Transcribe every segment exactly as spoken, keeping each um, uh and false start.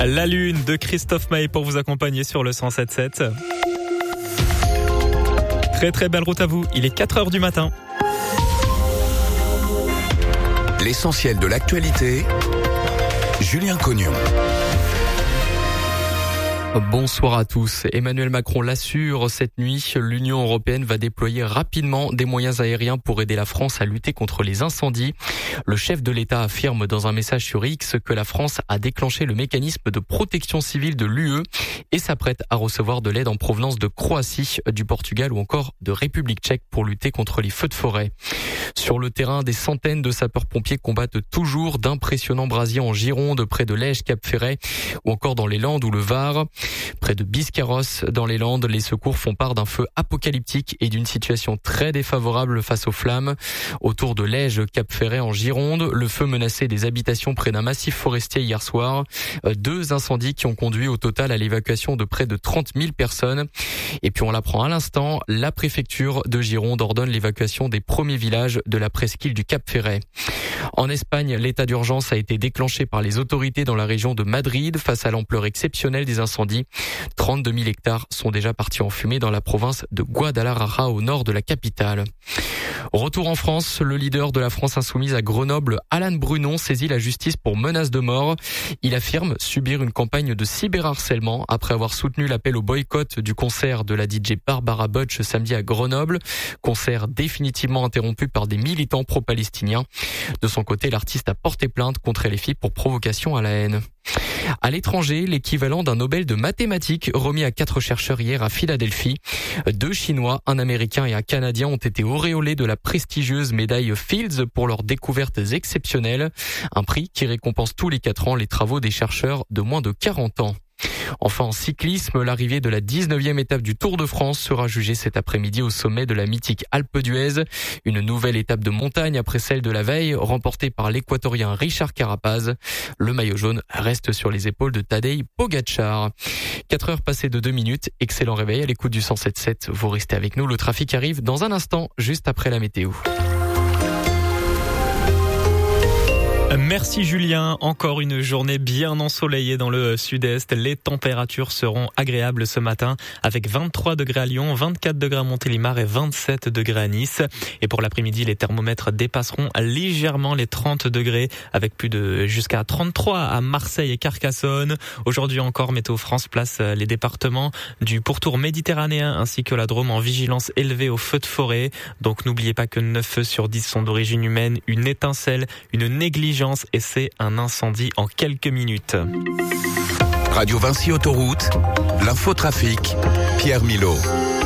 La Lune de Christophe Maé pour vous accompagner sur le cent sept sept. Très très belle route à vous, il est quatre heures du matin. L'essentiel de l'actualité, Julien Cognon. Bonsoir à tous. Emmanuel Macron l'assure, cette nuit, l'Union européenne va déployer rapidement des moyens aériens pour aider la France à lutter contre les incendies. Le chef de l'État affirme dans un message sur X que la France a déclenché le mécanisme de protection civile de l'U E et s'apprête à recevoir de l'aide en provenance de Croatie, du Portugal ou encore de République tchèque pour lutter contre les feux de forêt. Sur le terrain, des centaines de sapeurs-pompiers combattent toujours d'impressionnants brasiers en Gironde, près de Lège, Cap-Ferret ou encore dans les Landes ou le Var. Près de Biscarrosse, dans les Landes, les secours font part d'un feu apocalyptique et d'une situation très défavorable face aux flammes. Autour de Lège, Cap-Ferret en Gironde, le feu menaçait des habitations près d'un massif forestier hier soir. Deux incendies qui ont conduit au total à l'évacuation de près de trente mille personnes. Et puis on l'apprend à l'instant, la préfecture de Gironde ordonne l'évacuation des premiers villages de la presqu'île du Cap-Ferret. En Espagne, l'état d'urgence a été déclenché par les autorités dans la région de Madrid face à l'ampleur exceptionnelle des incendies. trente-deux mille hectares sont déjà partis en fumée dans la province de Guadalajara au nord de la capitale. Retour en France, le leader de la France insoumise à Grenoble, Alan Brunon, saisit la justice pour menace de mort. Il affirme subir une campagne de cyberharcèlement après avoir soutenu l'appel au boycott du concert de la D J Barbara Butch samedi à Grenoble. Concert définitivement interrompu par des militants pro-palestiniens. De son côté, l'artiste a porté plainte contre L F I pour provocation à la haine. À l'étranger, l'équivalent d'un Nobel de mathématiques remis à quatre chercheurs hier à Philadelphie. Deux Chinois, un Américain et un Canadien ont été auréolés de la prestigieuse médaille Fields pour leurs découvertes exceptionnelles. Un prix qui récompense tous les quatre ans les travaux des chercheurs de moins de quarante ans. Enfin, en cyclisme, l'arrivée de la dix-neuvième étape du Tour de France sera jugée cet après-midi au sommet de la mythique Alpe d'Huez. Une nouvelle étape de montagne après celle de la veille, remportée par l'équatorien Richard Carapaz. Le maillot jaune reste sur les épaules de Tadej Pogačar. quatre heures passées de deux minutes. Excellent réveil à l'écoute du cent sept sept. Vous restez avec nous. Le trafic arrive dans un instant, juste après la météo. Merci Julien, encore une journée bien ensoleillée dans le sud-est. Les températures seront agréables ce matin avec vingt-trois degrés à Lyon, vingt-quatre degrés à Montélimar et vingt-sept degrés à Nice. Et pour l'après-midi, les thermomètres dépasseront légèrement les trente degrés avec plus de jusqu'à trente-trois à Marseille et Carcassonne. Aujourd'hui encore, Météo France place les départements du pourtour méditerranéen ainsi que la Drôme en vigilance élevée aux feux de forêt. Donc n'oubliez pas que neuf feux sur dix sont d'origine humaine, une étincelle, une négligence et c'est un incendie en quelques minutes. Radio Vinci Autoroute, l'infotrafic, Pierre Milot.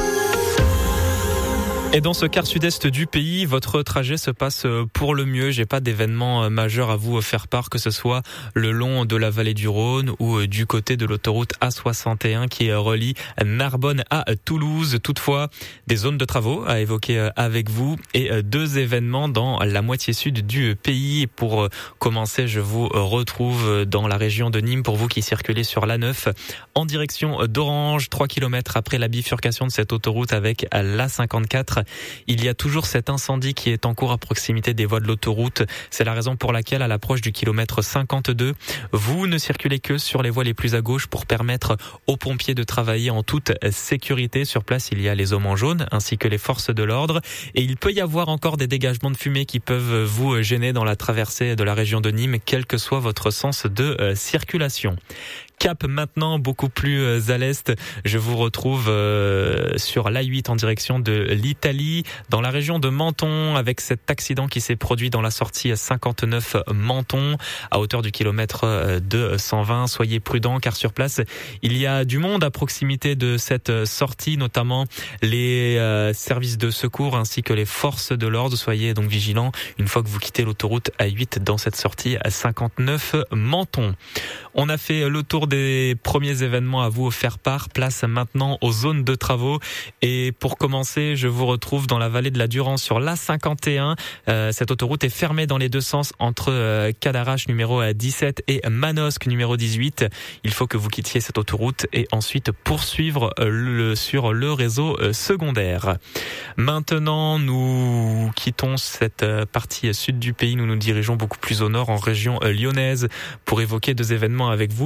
Et dans ce quart sud-est du pays, votre trajet se passe pour le mieux. J'ai pas d'événement majeur à vous faire part, que ce soit le long de la vallée du Rhône ou du côté de l'autoroute A soixante et un qui relie Narbonne à Toulouse. Toutefois, des zones de travaux à évoquer avec vous et deux événements dans la moitié sud du pays. Pour commencer, je vous retrouve dans la région de Nîmes pour vous qui circulez sur l'A neuf en direction d'Orange, trois kilomètres après la bifurcation de cette autoroute avec l'A cinquante-quatre. Il y a toujours cet incendie qui est en cours à proximité des voies de l'autoroute. C'est la raison pour laquelle, à l'approche du kilomètre cinquante-deux, vous ne circulez que sur les voies les plus à gauche pour permettre aux pompiers de travailler en toute sécurité. Sur place, il y a les hommes en jaune ainsi que les forces de l'ordre. Et il peut y avoir encore des dégagements de fumée qui peuvent vous gêner dans la traversée de la région de Nîmes, quel que soit votre sens de circulation. Cap maintenant, beaucoup plus à l'est. Je vous retrouve euh, sur l'A huit en direction de l'Italie, dans la région de Menton, avec cet accident qui s'est produit dans la sortie cinquante-neuf Menton, à hauteur du kilomètre de cent vingt. Soyez prudents car sur place, il y a du monde à proximité de cette sortie, notamment les euh, services de secours ainsi que les forces de l'ordre. Soyez donc vigilants une fois que vous quittez l'autoroute A huit dans cette sortie à cinquante-neuf Menton. On a fait le tour des premiers événements à vous faire part. Place maintenant aux zones de travaux. Et pour commencer, je vous retrouve dans la vallée de la Durance sur l'A cinquante et un. Euh, cette autoroute est fermée dans les deux sens entre euh, Cadarache numéro dix-sept et Manosque numéro dix-huit. Il faut que vous quittiez cette autoroute et ensuite poursuivre le, sur le réseau euh, secondaire. Maintenant, nous quittons cette partie sud du pays. Nous nous dirigeons beaucoup plus au nord, en région euh, lyonnaise, pour évoquer deux événements avec vous. Pour commencer,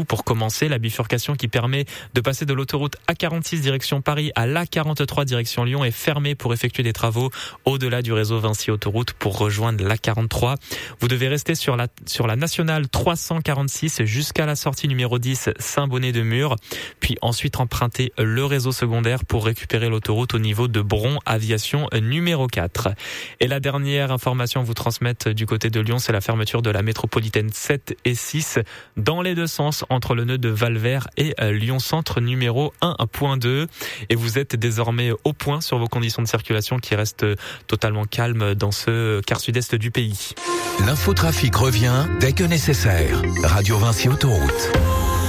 commencer. La bifurcation qui permet de passer de l'autoroute A quarante-six direction Paris à l'A quarante-trois direction Lyon est fermée pour effectuer des travaux au-delà du réseau Vinci Autoroute pour rejoindre l'A quarante-trois. Vous devez rester sur la, sur la nationale trois cent quarante-six jusqu'à la sortie numéro dix Saint-Bonnet-de-Mur, puis ensuite emprunter le réseau secondaire pour récupérer l'autoroute au niveau de Bron Aviation numéro quatre. Et la dernière information à vous transmettre du côté de Lyon, c'est la fermeture de la métropolitaine sept et six dans les deux sens entre le nœud de Valvert et Lyon Centre numéro un point deux. Et vous êtes désormais au point sur vos conditions de circulation qui restent totalement calmes dans ce quart sud-est du pays. L'infotrafic revient dès que nécessaire. Radio Vinci Autoroute.